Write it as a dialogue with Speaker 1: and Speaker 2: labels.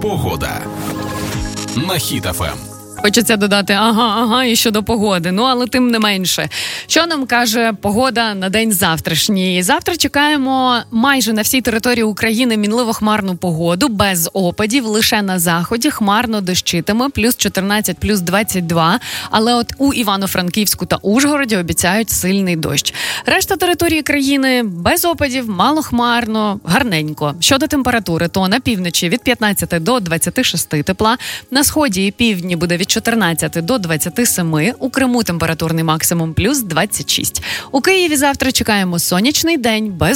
Speaker 1: Погода на Хіт ФМ.
Speaker 2: Хочеться додати ага, і щодо погоди. Але тим не менше. Що нам каже погода на день завтрашній? Завтра чекаємо майже на всій території України мінливо-хмарну погоду, без опадів, лише на заході хмарно дощитиме, плюс 14, плюс 22. Але от у Івано-Франківську та Ужгороді обіцяють сильний дощ. Решта території країни без опадів, малохмарно, гарненько. Щодо температури, то на півночі від 15 до 26 тепла, на сході і півдні буде від 14 до 27, у Криму температурний максимум плюс 26. У Києві завтра чекаємо сонячний день без